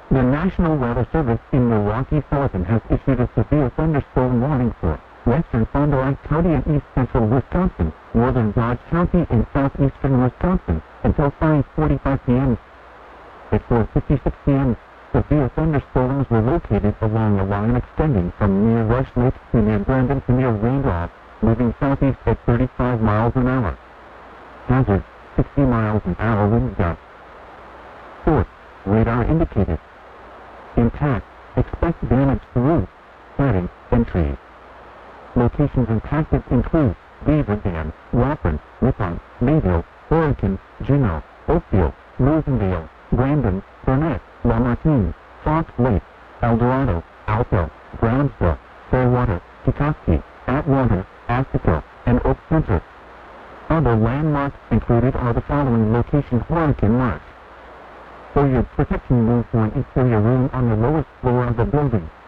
The National Weather Service in Milwaukee, Sullivan has issued a severe thunderstorm warning for western Fond du Lac County and east central Wisconsin, northern Dodge County and southeastern Wisconsin until 5:45 p.m. At 4:56 p.m., severe thunderstorms were located along a line extending from near Rush Lake to near Brandon to near Randolph, moving southeast at 35 miles an hour. Hazard, 60 miles an hour wind gusts. Fourth, radar indicated. Intact, expect damage to roofs, siding, and trees. Locations impacted include Beaver Dam, Wofford, Ripon, Mayville, Oregon, Juneau, Oakville, Rosenvale, Brandon, Burnett, Lamartine, Fox Lake, Eldorado, Alto, Brownsville, Fairwater, Kikoski, Atwater, Astico, and Oak Center. Other landmarks included are the following locations: Hurricane Marsh. For your protection, move to an interior room on the lowest floor of the building.